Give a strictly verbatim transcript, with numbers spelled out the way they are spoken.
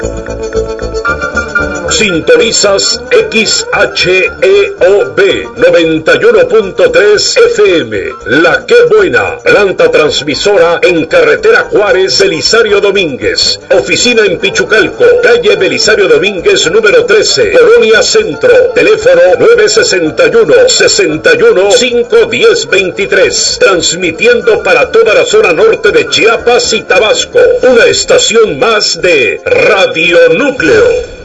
Sintonizas X H E O B noventa y uno punto tres F M, La Que Buena, planta transmisora en carretera Juárez Belisario Domínguez, oficina en Pichucalco, calle Belisario Domínguez número trece, Colonia Centro, teléfono nueve sesenta y uno, sesenta y uno, cinco diez veintitrés, transmitiendo para toda la zona norte de Chiapas y Tabasco, una estación más de Radio Núcleo.